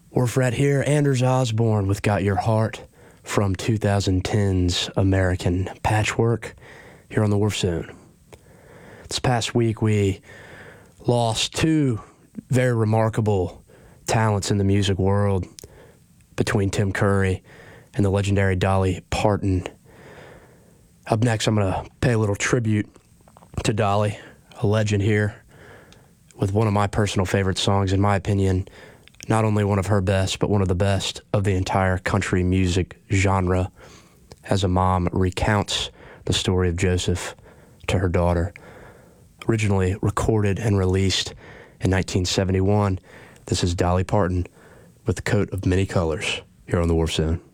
Wharf right here, Anders Osborne with Got Your Heart from 2010's American Patchwork here on the Wharf Zone. This past week, we lost two very remarkable talents in the music world between Tim Curry and the legendary Dolly Parton. Up next, I'm going to pay a little tribute to Dolly, a legend here, with one of my personal favorite songs, in my opinion, not only one of her best, but one of the best of the entire country music genre, as a mom recounts the story of Joseph to her daughter. Originally recorded and released in 1971, this is Dolly Parton with The Coat of Many Colors here on the Wharf Zone.